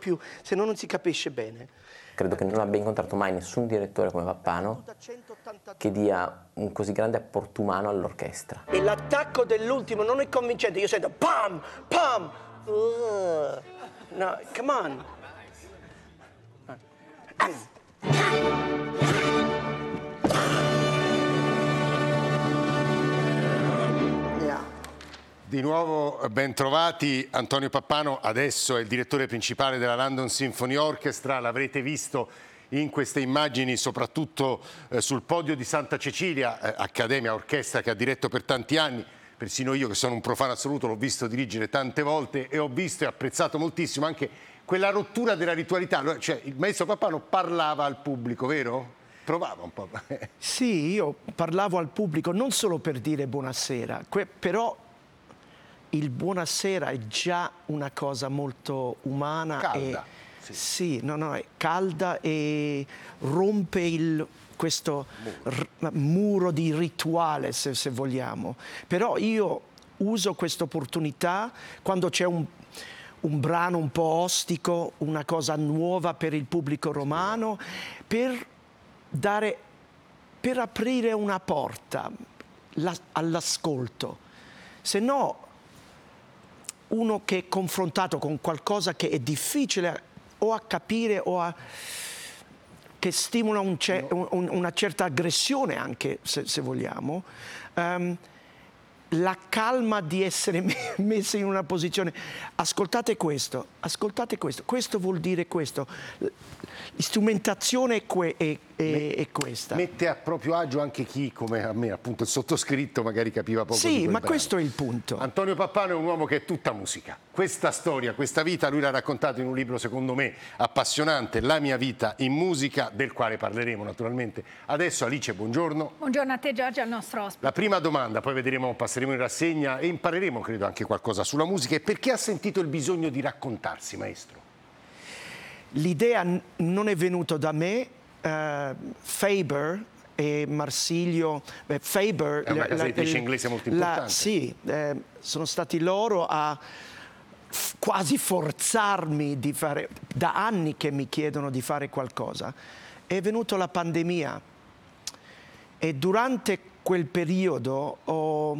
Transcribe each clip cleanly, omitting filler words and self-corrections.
più, se no non si capisce bene. Credo che non abbia incontrato mai nessun direttore come Pappano che dia un così grande apporto umano all'orchestra. E l'attacco dell'ultimo non è convincente, io sento pam, pam. No, come on. Di nuovo ben trovati, Antonio Pappano adesso è il direttore principale della London Symphony Orchestra, l'avrete visto in queste immagini soprattutto sul podio di Santa Cecilia, accademia, orchestra che ha diretto per tanti anni, persino io che sono un profano assoluto l'ho visto dirigere tante volte e ho visto e apprezzato moltissimo anche quella rottura della ritualità, cioè il maestro Pappano parlava al pubblico, vero? Provava un po'. Sì, io parlavo al pubblico non solo per dire buonasera, però il buonasera è già una cosa molto umana. Calda. Sì, no, è calda e rompe questo muro di rituale, se vogliamo. Però io uso questa opportunità quando c'è un brano un po' ostico, una cosa nuova per il pubblico romano, per aprire una porta all'ascolto. Se no, uno che è confrontato con qualcosa che è difficile o a capire o che stimola una certa aggressione anche, se vogliamo, la calma di essere messi in una posizione. Ascoltate questo, questo vuol dire questo. Strumentazione è questa. Mette a proprio agio anche chi, come a me, appunto il sottoscritto, magari capiva poco di Sì, quel ma brano. questo è il punto. Antonio Pappano è un uomo che è tutta musica. Questa storia, questa vita, lui l'ha raccontato in un libro secondo me appassionante, La mia vita in musica, del quale parleremo naturalmente. Adesso Alice, buongiorno. Buongiorno a te Giorgio e al nostro ospite. La prima domanda, poi passeremo in rassegna e impareremo credo anche qualcosa sulla musica. E perché ha sentito il bisogno di raccontarsi, maestro? L'idea non è venuta da me, Faber e Marsilio, Faber è una casa editrice inglese molto importante. Sì, sono stati loro a quasi forzarmi di fare, da anni che mi chiedono di fare qualcosa. È venuta la pandemia e durante quel periodo ho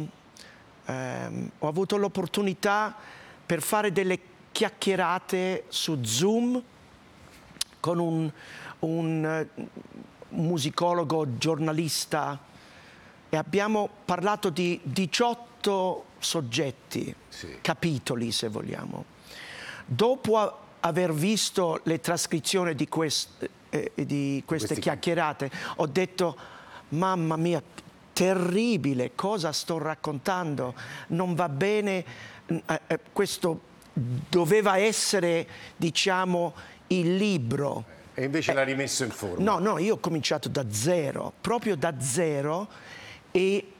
avuto l'opportunità per fare delle chiacchierate su Zoom con un musicologo, giornalista, e abbiamo parlato di 18 soggetti, sì, capitoli se vogliamo. Dopo aver visto le trascrizioni di queste chiacchierate, ho detto, mamma mia, terribile, cosa sto raccontando? Non va bene, questo doveva essere, diciamo, il libro. E invece l'ha rimesso in forma. No, io ho cominciato da zero, proprio da zero, e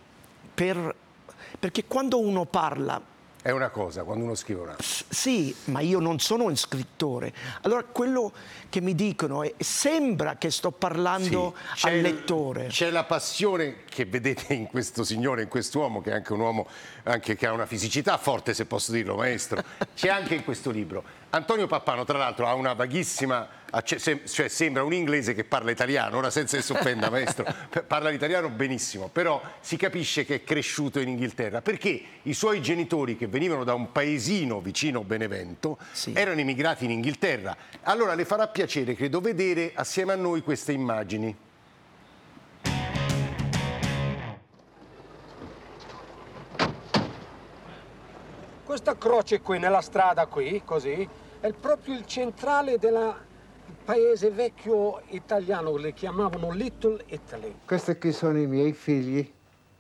perché quando uno parla... È una cosa, quando uno scrive un'altra. Sì, ma io non sono un scrittore. Allora quello che mi dicono è sembra che sto parlando al lettore. C'è la passione che vedete in questo signore, in quest'uomo, che è anche un uomo anche che ha una fisicità forte, se posso dirlo, maestro. C'è anche in questo libro. Antonio Pappano, tra l'altro, ha una vaghissima... cioè sembra un inglese che parla italiano, ora senza che si offenda, maestro, parla l'italiano benissimo, però si capisce che è cresciuto in Inghilterra, perché i suoi genitori, che venivano da un paesino vicino Benevento, sì, erano emigrati in Inghilterra. Allora le farà piacere, credo, vedere assieme a noi queste immagini. Questa croce qui nella strada qui, così, è proprio il centrale del paese vecchio italiano, le chiamavano Little Italy. Questi qui sono i miei figli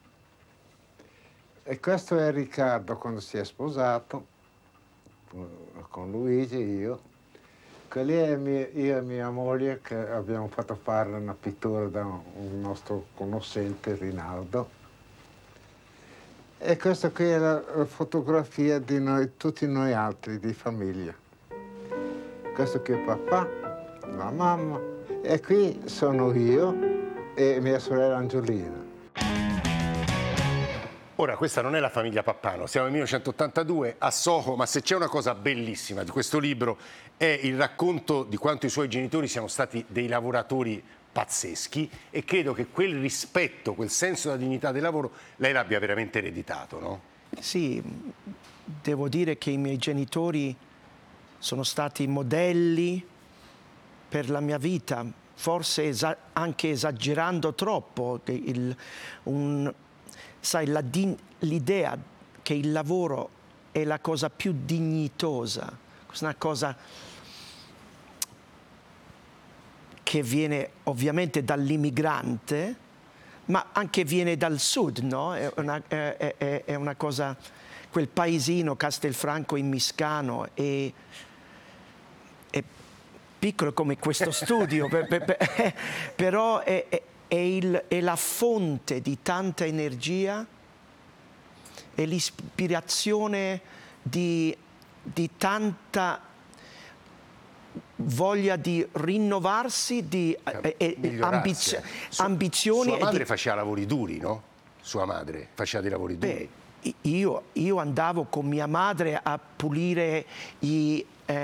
e questo è Riccardo quando si è sposato con Luigi, io. Quelli è io e mia moglie che abbiamo fatto fare una pittura da un nostro conoscente, Rinaldo. E questa qui è la fotografia di noi, tutti noi altri di famiglia. Questo qui è papà, la mamma, e qui sono io e mia sorella Angiolina. Ora, questa non è la famiglia Pappano, siamo nel 1982 a Soho, ma se c'è una cosa bellissima di questo libro è il racconto di quanto i suoi genitori siano stati dei lavoratori pazzeschi, e credo che quel rispetto, quel senso della dignità del lavoro, lei l'abbia veramente ereditato, no? Sì, devo dire che i miei genitori sono stati modelli per la mia vita, forse anche esagerando troppo. Sai, l'idea che il lavoro è la cosa più dignitosa, una cosa che viene ovviamente dall'immigrante, ma anche viene dal sud, no? È una cosa, quel paesino Castelfranco in Miscano è piccolo come questo studio, però è la fonte di tanta energia, è l'ispirazione di tanta voglia di rinnovarsi, di ambizioni. Sua madre faceva lavori duri, no? Sua madre faceva dei lavori duri. Io andavo con mia madre a pulire gli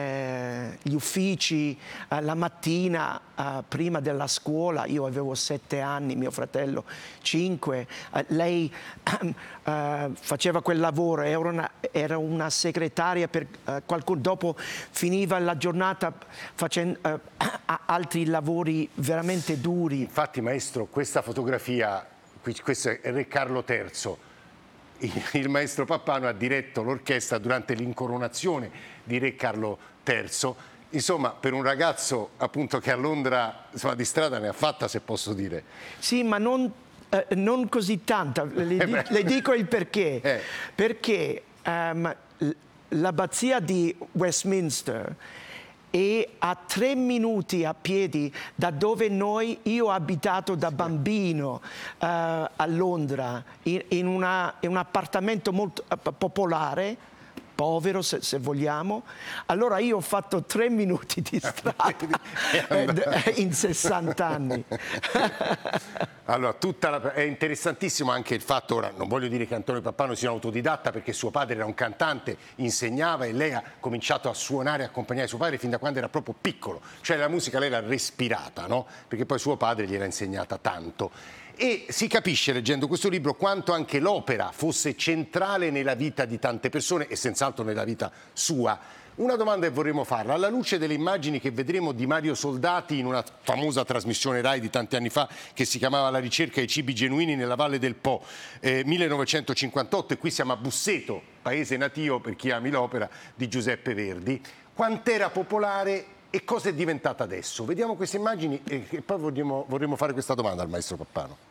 uffici la mattina prima della scuola. Io avevo 7 anni, mio fratello 5. Lei faceva quel lavoro, era una segretaria per qualcuno. Dopo finiva la giornata facendo altri lavori veramente duri. Infatti, maestro, questa fotografia, questo è Re Carlo III. Il maestro Pappano ha diretto l'orchestra durante l'incoronazione di Re Carlo III. Insomma, per un ragazzo appunto che a Londra, insomma, di strada ne ha fatta, se posso dire. Sì, ma non così tanta. Le dico il perché. Perché l'abbazia di Westminster è a 3 minuti a piedi da dove io ho abitato da bambino a Londra, in un appartamento molto popolare, povero se vogliamo. Allora io ho fatto 3 minuti di strada in 60 anni. Allora, è interessantissimo anche il fatto, ora non voglio dire che Antonio Pappano sia un autodidatta, perché suo padre era un cantante, insegnava, e lei ha cominciato a suonare e accompagnare suo padre fin da quando era proprio piccolo, cioè la musica lei l'ha respirata, no? Perché poi suo padre gliel'ha insegnata tanto. E si capisce leggendo questo libro quanto anche l'opera fosse centrale nella vita di tante persone e senz'altro nella vita sua. Una domanda che vorremmo farla, alla luce delle immagini che vedremo di Mario Soldati in una famosa trasmissione Rai di tanti anni fa che si chiamava La ricerca dei cibi genuini nella Valle del Po, 1958, e qui siamo a Busseto, paese nativo per chi ami l'opera, di Giuseppe Verdi. Quant'era popolare e cosa è diventata adesso? Vediamo queste immagini e poi vorremmo fare questa domanda al maestro Pappano.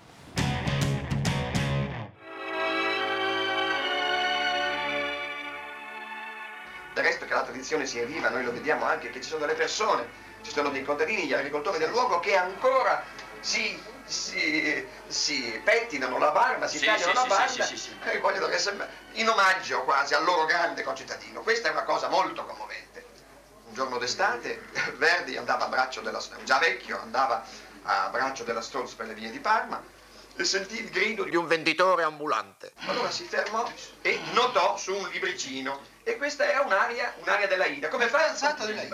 Del resto, che la tradizione sia viva, noi lo vediamo anche che ci sono delle persone, ci sono dei contadini, gli agricoltori del luogo che ancora si pettinano la barba, si tagliano la barba e vogliono essere in omaggio quasi al loro grande concittadino. Questa è una cosa molto commovente. Un giorno d'estate Verdi andava a braccio della Strauss, già vecchio, andava a braccio della Strauss per le vie di Parma e sentì il grido di un venditore ambulante. Allora si fermò e notò su un libricino. E questa era un'aria dell'Aida. Come fa? Fa sentire.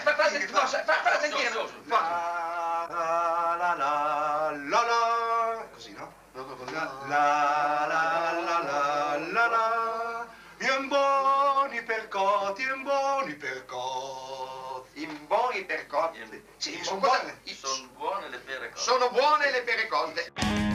Così, no? Imboni per cotti. Sì, sono buone le pere cotte. Sono buone le pere cotte.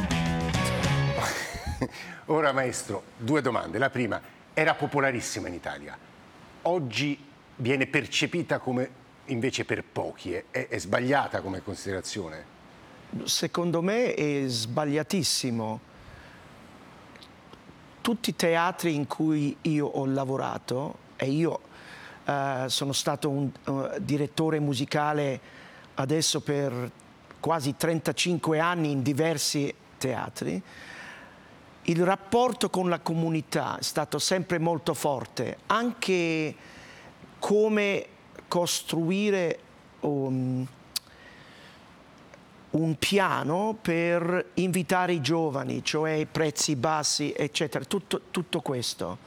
Ora, maestro, 2 domande. La prima, era popolarissima in Italia. Oggi viene percepita come invece per pochi. È sbagliata come considerazione? Secondo me è sbagliatissimo. Tutti i teatri in cui io ho lavorato, e io sono stato un direttore musicale adesso per quasi 35 anni in diversi teatri, il rapporto con la comunità è stato sempre molto forte, anche come costruire un piano per invitare i giovani, cioè prezzi bassi, eccetera, tutto questo.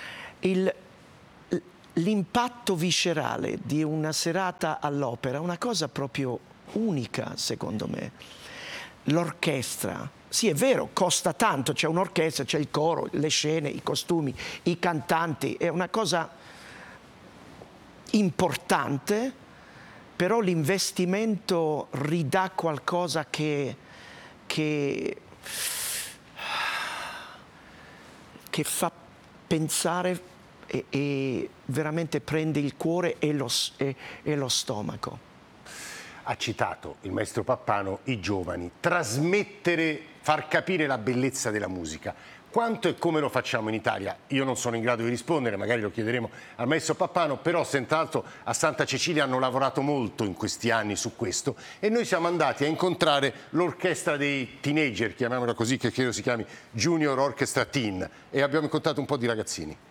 L'impatto viscerale di una serata all'opera è una cosa proprio unica, secondo me. L'orchestra, sì è vero, costa tanto, c'è un'orchestra, c'è il coro, le scene, i costumi, i cantanti, è una cosa importante, però l'investimento ridà qualcosa che fa pensare e veramente prende il cuore e lo stomaco. Ha citato il maestro Pappano i giovani, trasmettere, far capire la bellezza della musica. Quanto e come lo facciamo in Italia? Io non sono in grado di rispondere, magari lo chiederemo al maestro Pappano, però senz'altro a Santa Cecilia hanno lavorato molto in questi anni su questo e noi siamo andati a incontrare l'orchestra dei teenager, chiamiamola così, che credo si chiami Junior Orchestra Teen, e abbiamo incontrato un po' di ragazzini.